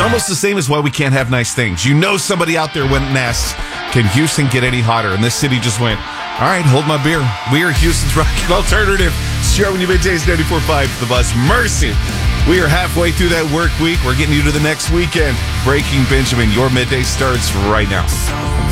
almost the same as why we can't have nice things. You know somebody out there went and asked, can Houston get any hotter? And this city just went, all right, hold my beer. We are Houston's Rocket Alternative. Sharing you middays 94.5 The Buzz. Mercy. We are halfway through that work week. We're getting you to the next weekend. Breaking Benjamin, your midday starts right now.